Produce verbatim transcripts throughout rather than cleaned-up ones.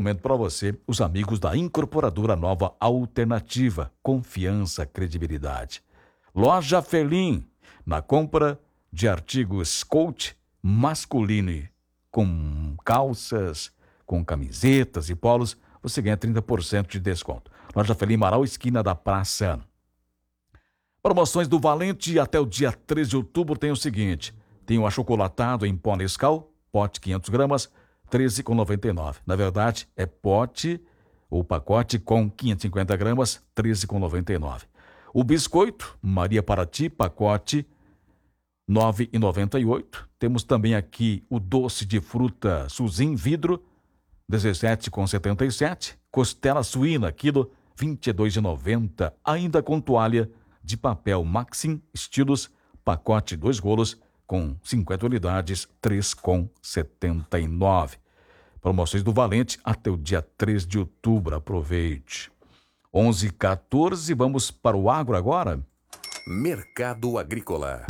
recomendo para você os amigos da Incorporadora Nova Alternativa. Confiança, credibilidade. Loja Felim, na compra de artigos coach masculino, com calças, com camisetas e polos, você ganha trinta por cento de desconto. Loja Felim Marau, esquina da Praça. Promoções do Valente até o dia três de outubro tem o seguinte: tem o achocolatado em pó Nescau, pote quinhentas gramas, treze reais e noventa e nove centavos. Na verdade, é pote ou pacote com quinhentas e cinquenta gramas, treze reais e noventa e nove centavos. O biscoito Maria Paraty, pacote nove reais e noventa e oito centavos. Temos também aqui o doce de fruta Suzin vidro, dezessete reais e setenta e sete centavos. Costela suína, quilo, vinte e dois reais e noventa centavos. Ainda com toalha de papel Maxim Estilos, pacote dois rolos, com cinquenta unidades, três reais e setenta e nove centavos. Promoções do Valente até o dia três de outubro. Aproveite. onze e quatorze, vamos para o agro agora? Mercado Agrícola.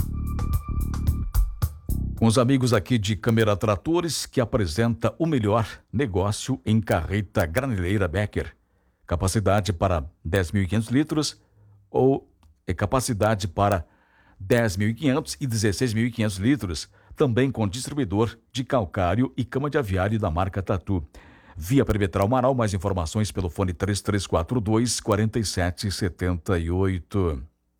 Com os amigos aqui de Câmara Tratores, que apresenta o melhor negócio em carreta granileira Becker. Capacidade para dez mil e quinhentos litros ou é capacidade para dez mil e quinhentos e dezesseis mil e quinhentos litros, também com distribuidor de calcário e cama de aviário da marca Tatu. Via Perimetral Marau, mais informações pelo fone três três quatro dois, quatro sete sete oito.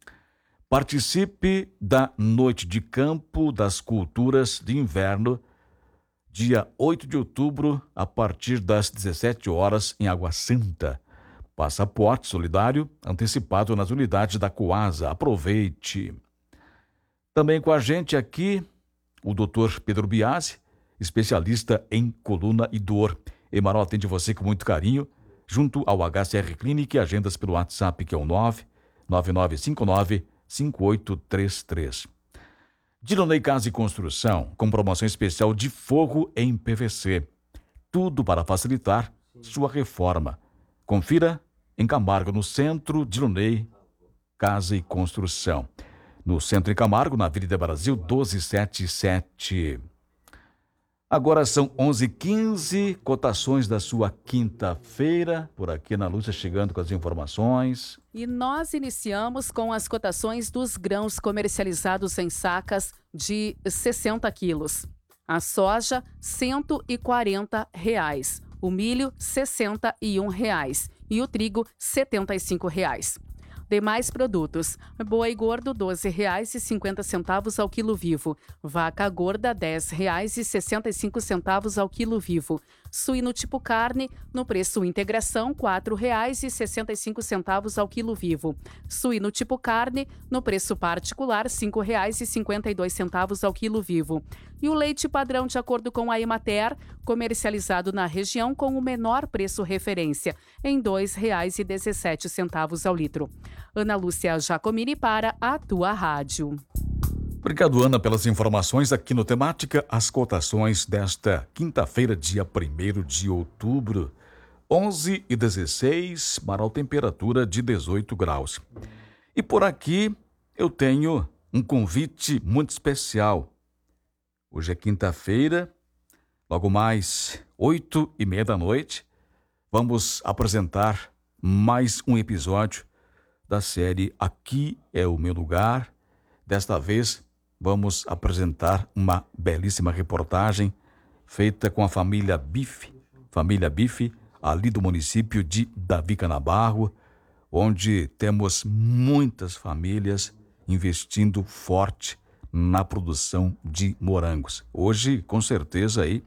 Participe da Noite de Campo das Culturas de Inverno, dia oito de outubro, a partir das dezessete horas, em Água Santa. Passaporte solidário antecipado nas unidades da Coasa. Aproveite. Também com a gente aqui, o doutor Pedro Biasi, especialista em coluna e dor. Emarol atende você com muito carinho, junto ao H C R Clinic, agendas pelo WhatsApp, que é o nove nove nove cinco nove cinco oito três três. Dilonei Casa e Construção, com promoção especial de forro em P V C. Tudo para facilitar sua reforma. Confira em Camargo, no centro. Dilonei Casa e Construção. No centro em Camargo, na Avenida Brasil doze setenta e sete. Agora são onze e quinze, cotações da sua quinta-feira. Por aqui na Lúcia chegando com as informações. E nós iniciamos com as cotações dos grãos comercializados em sacas de sessenta quilos. A soja, cento e quarenta reais. O milho, sessenta e um reais. E o trigo, setenta e cinco reais. Demais produtos: boi gordo, doze reais e cinquenta centavos ao quilo vivo. Vaca gorda, dez reais e sessenta e cinco centavos ao quilo vivo. Suíno tipo carne, no preço integração, quatro reais e sessenta e cinco centavos ao quilo vivo. Suíno tipo carne, no preço particular, cinco reais e cinquenta e dois centavos ao quilo vivo. E o leite padrão, de acordo com a Emater, comercializado na região com o menor preço referência, em dois reais e dezessete centavos ao litro. Ana Lúcia Jacomini para a tua rádio. Obrigado, Ana, pelas informações aqui no Temática. As cotações desta quinta-feira, dia primeiro de outubro, onze e dezesseis, Marau, temperatura de dezoito graus. E por aqui eu tenho um convite muito especial. Hoje é quinta-feira, logo mais oito e meia da noite, vamos apresentar mais um episódio da série Aqui é o Meu Lugar. Desta vez vamos apresentar uma belíssima reportagem feita com a família Bife, família Bife, ali do município de Davi Canabarro, onde temos muitas famílias investindo forte na produção de morangos. Hoje, com certeza, aí,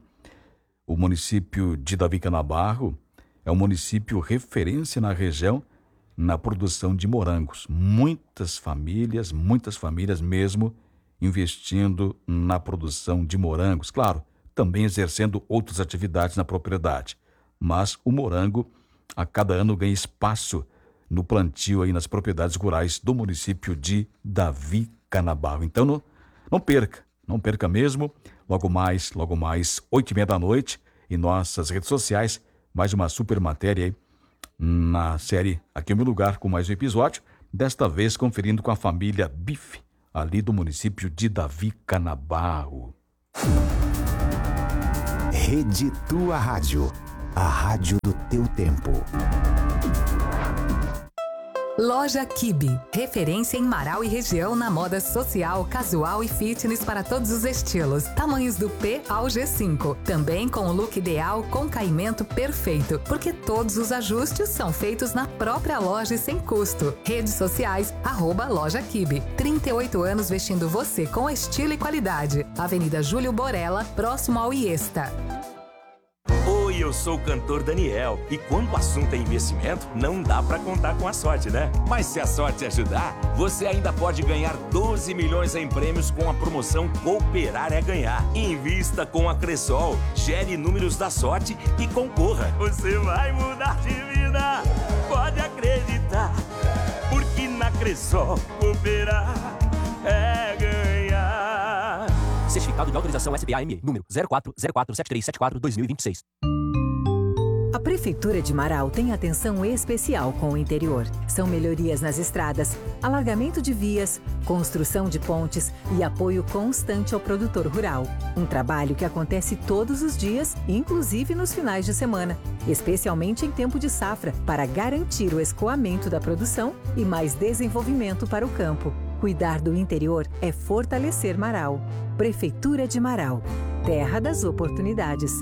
o município de Davi Canabarro é um município referência na região na produção de morangos. Muitas famílias, muitas famílias mesmo investindo na produção de morangos. Claro, também exercendo outras atividades na propriedade. Mas o morango, a cada ano, ganha espaço no plantio aí nas propriedades rurais do município de Davi Canabarro. Então, não, não perca, não perca mesmo. Logo mais, logo mais, oito e meia da noite, em nossas redes sociais, mais uma super matéria aí na série Aqui é o Meu Lugar, com mais um episódio, desta vez conferindo com a família Bife, ali do município de Davi Canabarro. Rede Tua Rádio. a rádio do teu tempo. Loja Kibe, referência em Marau e região na moda social, casual e fitness para todos os estilos. Tamanhos do P ao G cinco. Também com o look ideal com caimento perfeito, porque todos os ajustes são feitos na própria loja e sem custo. Redes sociais, arroba Loja Kibe. trinta e oito anos vestindo você com estilo e qualidade. Avenida Júlio Borella, próximo ao Iesta. Oi, eu sou o cantor Daniel. E quando o assunto é investimento, não dá pra contar com a sorte, né? Mas se a sorte ajudar, você ainda pode ganhar doze milhões em prêmios com a promoção Cooperar é Ganhar. Invista com a Cressol, gere números da sorte e concorra. Você vai mudar de vida, pode acreditar. Porque na Cressol, cooperar é ganhar. Certificado de autorização S B A M E, número zero quatro zero quatro sete três sete quatro dois mil e vinte e seis. A Prefeitura de Marau tem atenção especial com o interior. São melhorias nas estradas, alargamento de vias, construção de pontes e apoio constante ao produtor rural. Um trabalho que acontece todos os dias, inclusive nos finais de semana, especialmente em tempo de safra, para garantir o escoamento da produção e mais desenvolvimento para o campo. Cuidar do interior é fortalecer Marau. Prefeitura de Marau. Terra das oportunidades.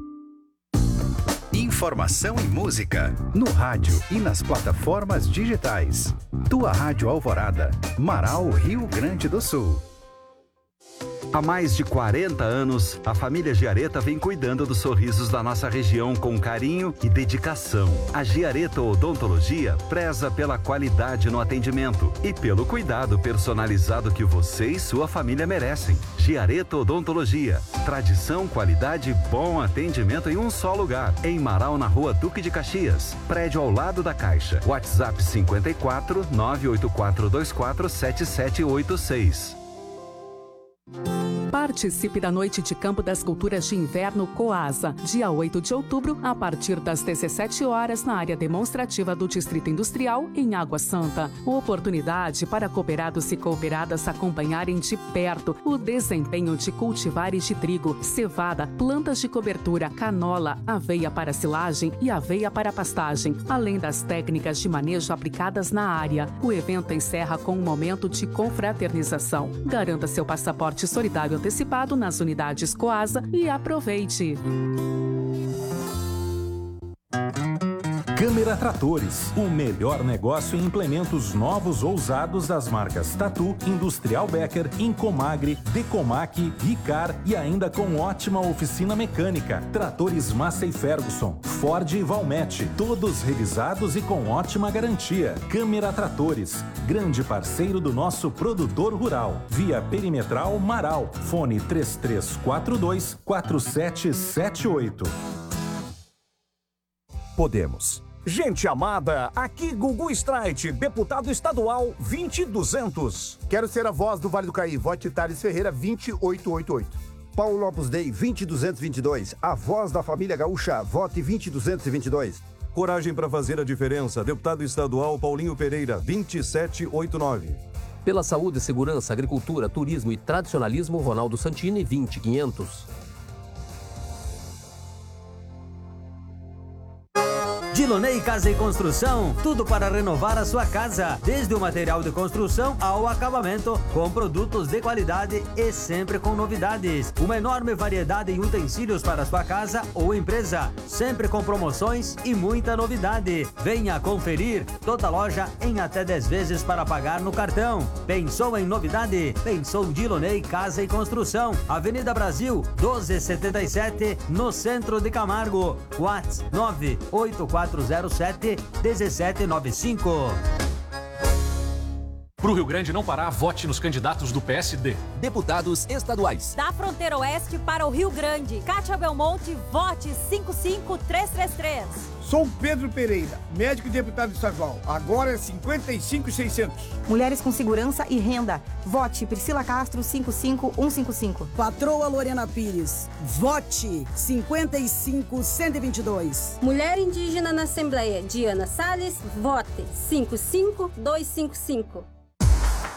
Informação e música, no rádio e nas plataformas digitais. Tua Rádio Alvorada, Marau, Rio Grande do Sul. Há mais de quarenta anos, a família Giareta vem cuidando dos sorrisos da nossa região com carinho e dedicação. A Giareta Odontologia preza pela qualidade no atendimento e pelo cuidado personalizado que você e sua família merecem. Giareta Odontologia, tradição, qualidade e bom atendimento em um só lugar. Em Marau, na Rua Duque de Caxias, prédio ao lado da Caixa. WhatsApp cinco quatro nove oito quatro dois quatro sete sete oito seis. Participe da Noite de Campo das Culturas de Inverno Coasa, dia oito de outubro, a partir das dezessete horas, na área demonstrativa do Distrito Industrial, em Água Santa. Oportunidade para cooperados e cooperadas acompanharem de perto o desempenho de cultivares de trigo, cevada, plantas de cobertura, canola, aveia para silagem e aveia para pastagem, além das técnicas de manejo aplicadas na área. O evento encerra com um momento de confraternização. Garanta seu passaporte solidário antecipado nas unidades Coasa e aproveite. Câmara Tratores, o melhor negócio em implementos novos ou usados das marcas Tatu, Industrial Becker, Incomagre, Decomac, Ricar e ainda com ótima oficina mecânica. Tratores Massey Ferguson, Ford e Valmet, todos revisados e com ótima garantia. Câmara Tratores, grande parceiro do nosso produtor rural. Via Perimetral Marau, fone três três quatro dois quatro sete sete oito. Podemos. Gente amada, aqui Gugu Streit, deputado estadual vinte e duzentos. Quero ser a voz do Vale do Caí, vote Thales Ferreira vinte e oito oitenta e oito. Paulo Opus Dei vinte duzentos e vinte e dois, a voz da família gaúcha, vote vinte duzentos e vinte e dois. Coragem para fazer a diferença, deputado estadual Paulinho Pereira vinte e sete oitenta e nove. Pela saúde, segurança, agricultura, turismo e tradicionalismo, Ronaldo Santini vinte quinhentos. Dilonei Casa e Construção, tudo para renovar a sua casa, desde o material de construção ao acabamento, com produtos de qualidade e sempre com novidades. Uma enorme variedade em utensílios para a sua casa ou empresa, sempre com promoções e muita novidade. Venha conferir, toda loja em até dez vezes para pagar no cartão. Pensou em novidade? Pensou Dilonei Casa e Construção, Avenida Brasil, doze setenta e sete, no centro de Camargo. WhatsApp nove oito quatro zero sete um sete nove cinco. Para o Rio Grande não parar, vote nos candidatos do P S D. Deputados estaduais. Da fronteira oeste para o Rio Grande, Cátia Belmonte, vote cinco cinco três três três. Sou Pedro Pereira, médico e deputado estadual. Agora é cinquenta e cinco mil e seiscentos. Mulheres com segurança e renda. Vote Priscila Castro cinco cinco um cinco cinco. Patroa Lorena Pires. Vote cinquenta e cinco cento e vinte e dois. Mulher indígena na Assembleia, Diana Salles. Vote cinco cinco dois cinco cinco.